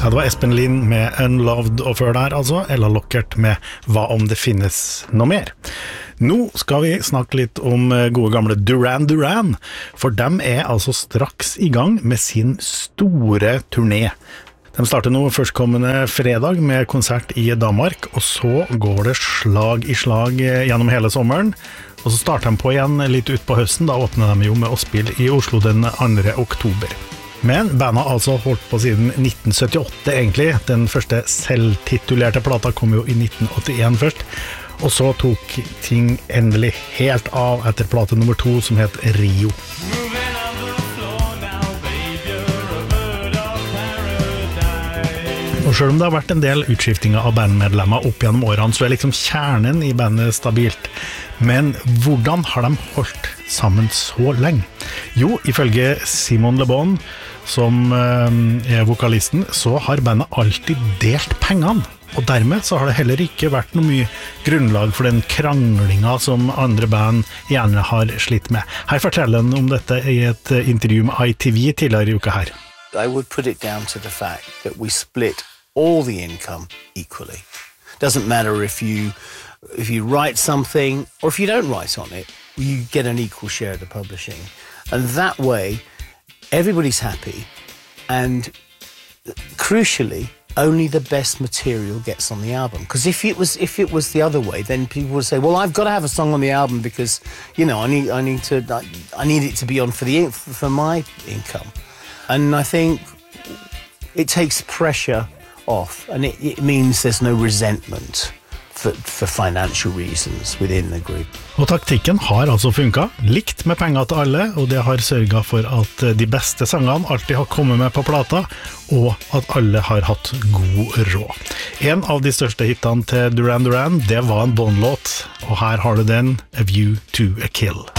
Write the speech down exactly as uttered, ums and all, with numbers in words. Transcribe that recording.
Ja, det var Espen Lind med Unloved, og før der altså Ella Lockert med Hva om det finnes noe mer. Nå skal vi snakke litt om gode gamle Duran Duran, for dem er altså straks i gang med sin store turné. De starter nå førstkommende fredag med konsert i Danmark, og så går det slag i slag gjennom hele sommeren. Og så starter de på igjen litt ut på høsten, da åpner de jo med å spille i Oslo den andre oktober. Men bandet har altså holdt på siden nitten syttiåtte egentlig. Den første selvtitulerte plata kom jo i nitten åttien først. Og så tok ting endelig helt av etter plate nummer to som het Rio. Og selv om det har vært en del utskiftinger av bandmedlemmer opp gjennom årene, så er liksom kjernen i bandet stabilt. Men hvordan har de holdt sammen så lenge? Jo, ifølge Simon Le Bon, som er vokalisten, så har bandet alltid delt pengene. Og dermed så har det heller ikke vært noe mye grunnlag for den kranglinga som andre band gjerne har slitt med. Her forteller han om dette i et intervju med I T V tidligere i uka her. I would put it down to the fact that we split all the income equally. Doesn't matter if you if you write something or if you don't write on it, you get an equal share of the publishing. And that way, everybody's happy, and crucially, only the best material gets on the album. Because if it was if it was the other way, then people would say, "Well, I've got to have a song on the album because, you know, I need I need to I need it to be on for the for my income." And I think it takes pressure off, and it, it means there's no resentment for, for financial reasons within the group. Og taktikken har altså funket, likt med penger til alle, og det har sørget for at de beste sangene alltid har kommet med på plata, og at alle har hatt god råd. En av de største hittene til Duran Duran, det var en Bond-låt, og her har du den, A View to a Kill.